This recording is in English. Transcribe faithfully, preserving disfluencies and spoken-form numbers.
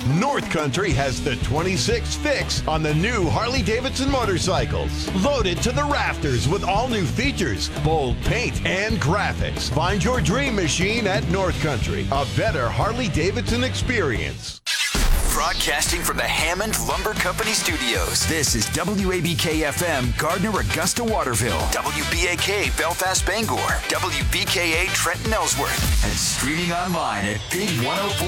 North Country has the twenty-six fix on the new Harley-Davidson motorcycles. Loaded to the rafters with all new features, bold paint, and graphics. Find your dream machine at North Country. A better Harley-Davidson experience. Broadcasting from the Hammond Lumber Company studios, this is W A B K F M, Gardner, Augusta, Waterville, W B A K, Belfast, Bangor, W B K A, Trenton, Ellsworth, and streaming online at Big one oh four.